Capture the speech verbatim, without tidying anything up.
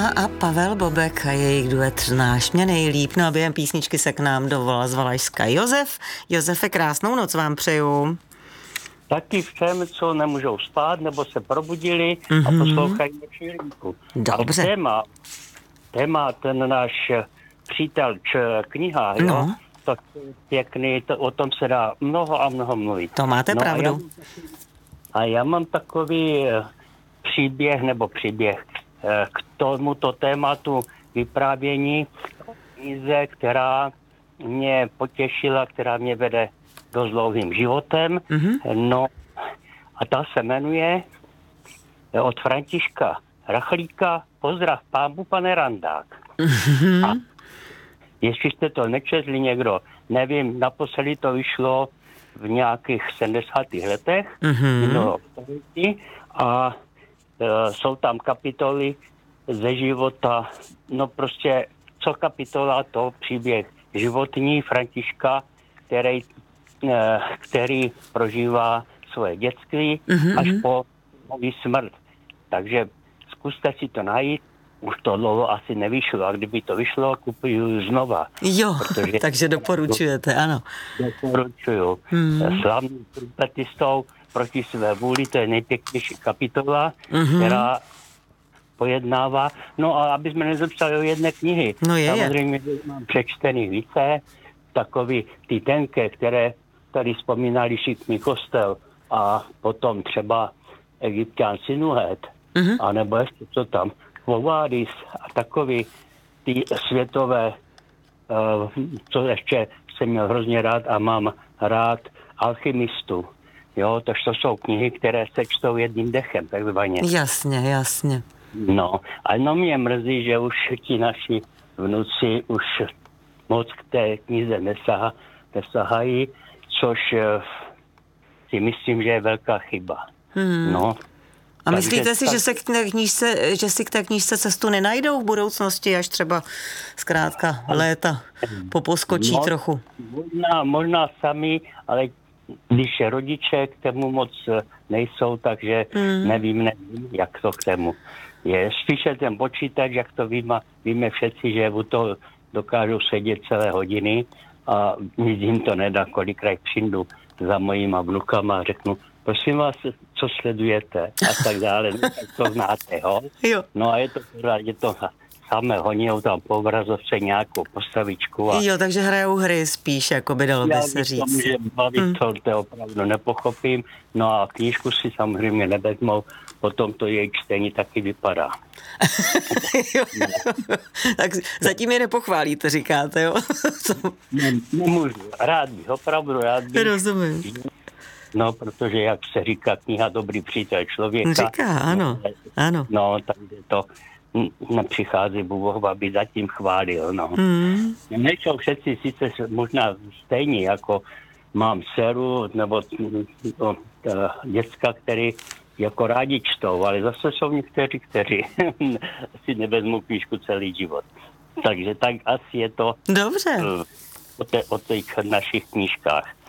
A Pavel Bobek a jejich duet Znáš mě nejlíp. No a během písničky se k nám dovolal z Valašska Josef. Josefe, krásnou noc vám přeju. Taky všem, co nemůžou spát, nebo se probudili mm-hmm. a poslouchají naši linku. Dobře. A téma, téma ten náš přítel č, kniha, no. jo, to pěkný, to, o tom se dá mnoho a mnoho mluvit. To máte no pravdu. A já, a já mám takový příběh, nebo příběh k tomuto tématu vyprávění knize, která mě potěšila, která mě vede dost dlouhým životem. Mm-hmm. No a ta se jmenuje od Františka Rachlíka Pozdrav pámu, pane Randák. Mm-hmm. A jestli jste to nečetli někdo, nevím, naposledy to vyšlo v nějakých sedmdesátých letech mm-hmm. a e, jsou tam kapitoly ze života, no prostě co kapitola, to příběh životní Františka, který který prožívá svoje dětství mm-hmm. až po nový smrt. Takže zkuste si to najít. Už to dlouho asi nevyšlo, a kdyby to vyšlo, kupuju znova. Jo, protože takže doporučujete, ano. Doporučuju. Mm. Slavným trumpetistou proti své vůli, to je nejpěknější kapitola, mm-hmm. která pojednává. No a aby jsme nezapsali o jedné knihy. No je, samozřejmě je. Mám přečtený více, takový ty tenké, které tady vzpomínali Šikmý kostel a potom třeba Egypťan Sinuhet, mm-hmm. anebo ještě co tam, Vovádis a takový ty světové, uh, co ještě jsem měl hrozně rád a mám rád, Alchymistu. Jo, to, to jsou knihy, které se čtou jedním dechem, takzvaně. Jasně, jasně. No, ale no mě mrzí, že už ti naši vnuci už moc k té knize nesahá, nesahají, což si myslím, že je velká chyba. Hmm. No. A myslíte takže si, tak... že, se k té knížce, že si k té knížce cestu nenajdou v budoucnosti, až třeba zkrátka léta poposkočí no, trochu? Možná, možná sami, ale když rodiče k tomu moc nejsou, takže hmm. nevím, nevím, jak to k tomu je. Spíše ten počítač, jak to víme, víme všetci, že u toho dokážou sedět celé hodiny a nic jim to nedá, kolikrát přijdu za mojima vnukama a řeknu, prosím vás, co sledujete a tak dále, no, tak to znáte, ho? Jo. No a je to, je to samé, honí tam po obrazovce nějakou postavičku. A jo, takže hrajou hry spíš, jako by dalo by se říct. Já to může bavit, hmm. to, to opravdu nepochopím, no a knížku si samozřejmě nevezmou, potom to její čtení taky vypadá. Tak zatím je nepochválíte, říkáte, jo? ne, nemůžu, rád bych, opravdu rád bych. Rozumím. No, protože, jak se říká, kniha dobrý přítel člověka. Říká, ano, ano. No, takže to nepřichází Bůh, aby zatím chválil, no. Hmm. Nejsou všetci sice možná stejní, jako mám dceru, nebo no, děcka, který jako rádi čtou, ale zase jsou někteří, kteří si nevezmou knížku celý život. Takže tak asi je to dobře. o, te, o těch našich knížkách.